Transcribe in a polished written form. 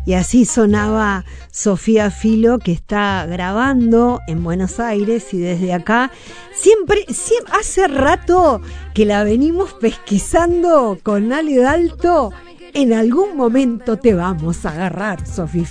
Y así sonaba Sofía Filo, que está grabando en Buenos Aires, y desde acá siempre hace rato que la venimos pesquisando con Ale Dalto. En algún momento te vamos a agarrar, Sofía.